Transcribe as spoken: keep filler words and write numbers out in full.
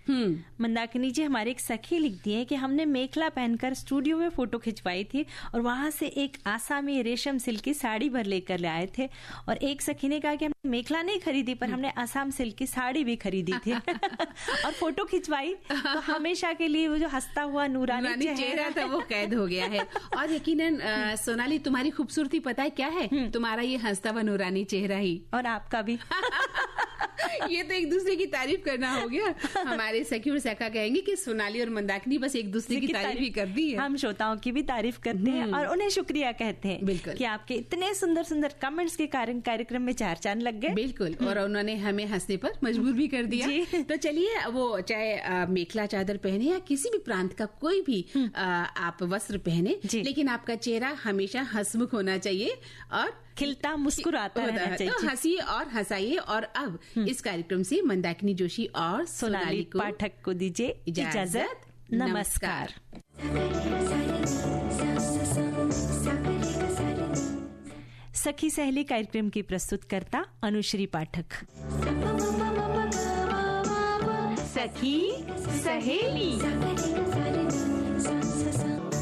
मंदाकिनी जी, हमारी एक सखी लिखती है कि हमने मेखला पहनकर स्टूडियो में फोटो खिंचवाई थी और वहां से एक आसामी रेशम सिल्क की साड़ी भर लेकर ले आए थे। और एक सखी ने कहा कि हमने मेखला नहीं खरीदी पर हमने आसाम सिल्क की साड़ी भी खरीदी थी और फोटो खिंचवाई, तो हमेशा के लिए वो जो हंसता हुआ नूरानी चेहरा था वो कैद हो गया है। और यकीनन सोनाली, तुम्हारी खूबसूरती पता है क्या है? तुम्हारा ये हंसता हुआ नूरानी चेहरा ही। और आपका भी। ये तो एक दूसरे की तारीफ करना हो गया। हमारे सखी और सखा कहेंगे कि सोनाली और मंदाकिनी बस एक दूसरे की तारीफ ही कर दी है। हम श्रोताओं की भी तारीफ करते हैं और उन्हें शुक्रिया कहते हैं। बिल्कुल, कि आपके इतने सुंदर सुंदर कमेंट्स के कारण कार्यक्रम में चार चांद लग गए। बिल्कुल, और उन्होंने हमें हंसने पर मजबूर भी कर दिया। तो चलिए, वो चाहे मेखला चादर पहने या किसी भी प्रांत का कोई भी आ, आप वस्त्र पहने, लेकिन आपका चेहरा हमेशा हंसमुख होना चाहिए और खिलता मुस्कुराता रहना चाहिए। तो हंसिए और हंसाइए। और अब इस कार्यक्रम से मंदाकिनी जोशी और सोनाली को पाठक को दीजिए इजाजत। नमस्कार। सखी सहेली कार्यक्रम की प्रस्तुतकर्ता अनुश्री पाठक। सखी सहेली।